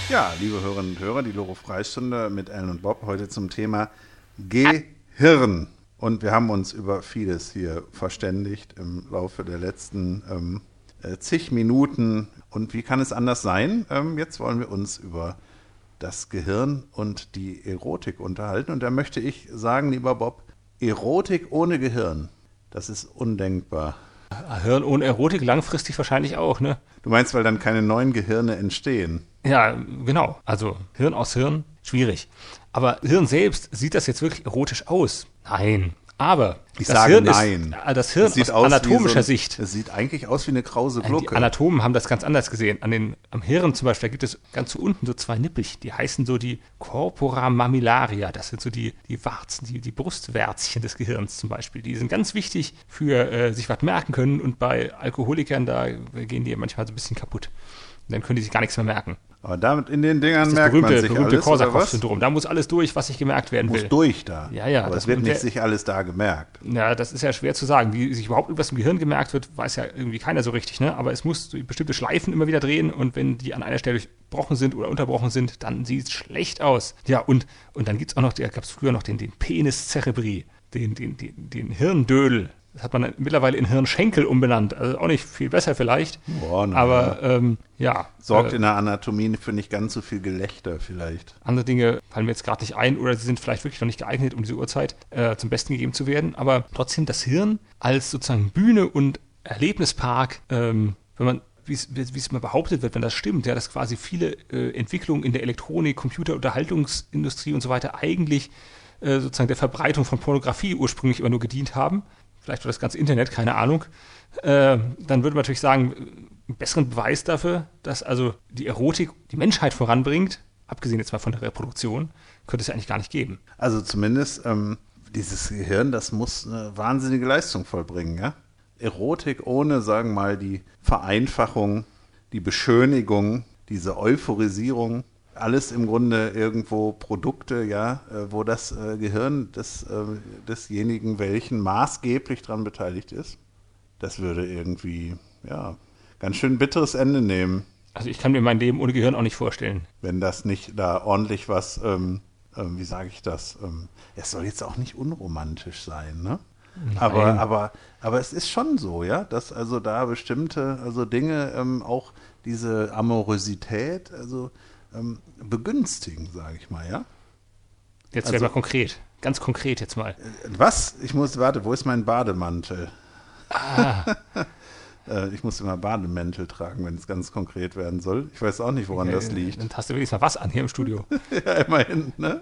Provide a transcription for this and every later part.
Ja, liebe Hörerinnen und Hörer, die Loro-Freistunde mit Ellen und Bob heute zum Thema Gehirn. Und wir haben uns über vieles hier verständigt im Laufe der letzten zig Minuten. Und wie kann es anders sein? Jetzt wollen wir uns über das Gehirn und die Erotik unterhalten. Und da möchte ich sagen, lieber Bob, Erotik ohne Gehirn, das ist undenkbar. Hirn ohne Erotik langfristig wahrscheinlich auch, ne? Du meinst, weil dann keine neuen Gehirne entstehen? Ja, genau. Also Hirn aus Hirn, schwierig. Aber Hirn selbst, sieht das jetzt wirklich erotisch aus? Nein. Aber ich das sage Hirn nein. Das Hirn sieht aus anatomischer Sicht. Es sieht eigentlich aus wie eine krause Glucke. Die Anatomen haben das ganz anders gesehen. Am Hirn zum Beispiel, da gibt es ganz unten so zwei Nippelchen, die heißen so die Corpora mammillaria. Das sind so die Warzen, die Brustwärzchen des Gehirns zum Beispiel. Die sind ganz wichtig für sich was merken können. Und bei Alkoholikern, da gehen die manchmal so ein bisschen kaputt. Und dann können die sich gar nichts mehr merken. Aber damit in den Dingern das merkt man sich berühmte alles, Korsakow-Syndrom. Da muss alles durch, was sich gemerkt werden will. Muss durch da. Ja. Aber es wird nicht sich alles da gemerkt. Ja, das ist ja schwer zu sagen. Wie sich überhaupt irgendwas im Gehirn gemerkt wird, weiß ja irgendwie keiner so richtig. Ne? Aber es muss so bestimmte Schleifen immer wieder drehen und wenn die an einer Stelle durchbrochen sind oder unterbrochen sind, dann sieht es schlecht aus. Ja, und dann gibt es auch noch, gab es früher noch den Penis cerebri, den Hirndödel. Das hat man mittlerweile in Hirnschenkel umbenannt. Also auch nicht viel besser vielleicht. Boah, aber ja. Sorgt in der Anatomie für nicht ganz so viel Gelächter vielleicht. Andere Dinge fallen mir jetzt gerade nicht ein oder sie sind vielleicht wirklich noch nicht geeignet, um diese Uhrzeit zum Besten gegeben zu werden. Aber trotzdem das Hirn als sozusagen Bühne und Erlebnispark, wenn man wie es immer behauptet wird, wenn das stimmt, ja, dass quasi viele Entwicklungen in der Elektronik, Computer, Unterhaltungsindustrie und so weiter eigentlich sozusagen der Verbreitung von Pornografie ursprünglich immer nur gedient haben. Vielleicht war das ganze Internet, keine Ahnung, dann würde man natürlich sagen, einen besseren Beweis dafür, dass also die Erotik die Menschheit voranbringt, abgesehen jetzt mal von der Reproduktion, könnte es ja eigentlich gar nicht geben. Also zumindest dieses Gehirn, das muss eine wahnsinnige Leistung vollbringen, ja? Erotik ohne, sagen wir mal, die Vereinfachung, die Beschönigung, diese Euphorisierung, alles im Grunde irgendwo Produkte, ja, wo das Gehirn desjenigen, welchen maßgeblich daran beteiligt ist, das würde irgendwie, ja, ganz schön bitteres Ende nehmen. Also ich kann mir mein Leben ohne Gehirn auch nicht vorstellen. Wenn das nicht da ordentlich was, wie sage ich das, es soll jetzt auch nicht unromantisch sein, ne? Aber es ist schon so, ja, dass also da bestimmte Dinge auch diese Amorosität, begünstigen, sage ich mal, ja? Jetzt wäre mal konkret, ganz konkret jetzt mal. Was? Wo ist mein Bademantel? Ich muss immer Bademäntel tragen, wenn es ganz konkret werden soll. Ich weiß auch nicht, woran das liegt. Dann hast du wenigstens mal was an hier im Studio. Ja, immerhin, ne?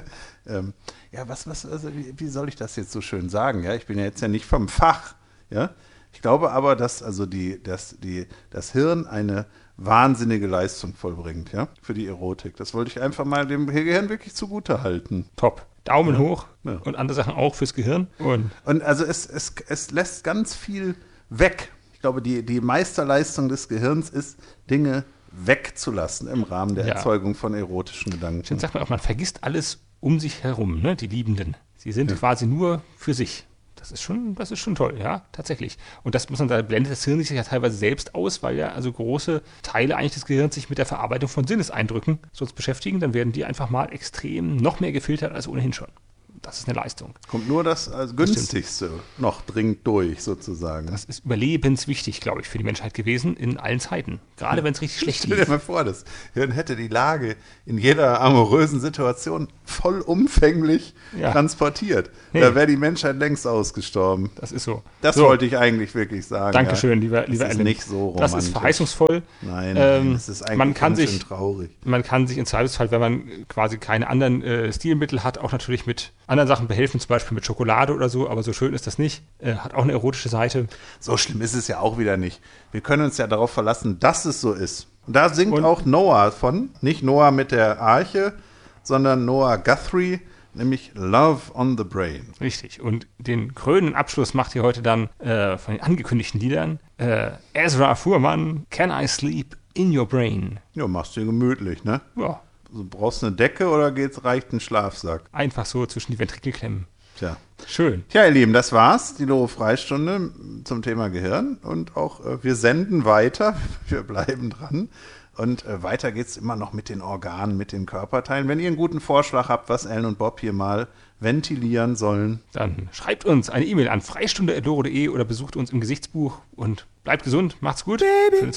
Wie soll ich das jetzt so schön sagen? Ja, ich bin ja jetzt ja nicht vom Fach, ja? Ich glaube aber, dass also das Hirn eine wahnsinnige Leistung vollbringt, ja, für die Erotik. Das wollte ich einfach mal dem Gehirn wirklich zugute halten. Top. Daumen hoch und andere Sachen auch fürs Gehirn. Und also es lässt ganz viel weg. Ich glaube, die Meisterleistung des Gehirns ist, Dinge wegzulassen im Rahmen der Erzeugung von erotischen Gedanken. Dann sagt man auch, man vergisst alles um sich herum, ne, die Liebenden. Sie sind quasi nur für sich. Das ist schon toll, ja, tatsächlich. Und da blendet das Hirn sich ja teilweise selbst aus, weil ja also große Teile eigentlich des Gehirns sich mit der Verarbeitung von Sinneseindrücken sonst beschäftigen, dann werden die einfach mal extrem noch mehr gefiltert als ohnehin schon. Das ist eine Leistung. Kommt nur das als günstigste noch dringend durch, sozusagen. Das ist überlebenswichtig, glaube ich, für die Menschheit gewesen in allen Zeiten. Gerade wenn es richtig schlecht lief. Stell dir mal vor, das Hirn hätte die Lage in jeder amorösen Situation vollumfänglich transportiert. Nee. Da wäre die Menschheit längst ausgestorben. Das ist so. Das wollte ich eigentlich wirklich sagen. Dankeschön, lieber Ellen. Das ist nicht so romantisch. Das ist verheißungsvoll. Nein, das ist eigentlich ganz schön traurig. Man kann sich im Zweifelsfall, wenn man quasi keine anderen Stilmittel hat, auch natürlich mit anderen Sachen behelfen, zum Beispiel mit Schokolade oder so, aber so schön ist das nicht. Hat auch eine erotische Seite. So schlimm ist es ja auch wieder nicht. Wir können uns ja darauf verlassen, dass es so ist. Und da singt auch Noah von, nicht Noah mit der Arche, sondern Noah Guthrie, nämlich Love on the Brain. Richtig. Und den krönenden Abschluss macht ihr heute dann von den angekündigten Liedern Ezra Fuhrmann, Can I Sleep in Your Brain? Ja, machst du gemütlich, ne? Ja. Also brauchst du eine Decke oder reicht ein Schlafsack? Einfach so zwischen die Ventrikel klemmen. Tja. Schön. Tja, ihr Lieben, das war's, die Loro-Freistunde zum Thema Gehirn. Und auch wir senden weiter, wir bleiben dran. Und weiter geht's immer noch mit den Organen, mit den Körperteilen. Wenn ihr einen guten Vorschlag habt, was Ellen und Bob hier mal ventilieren sollen, dann schreibt uns eine E-Mail an freistunde@loro.de oder besucht uns im Gesichtsbuch und bleibt gesund, macht's gut. Schöne Zeit.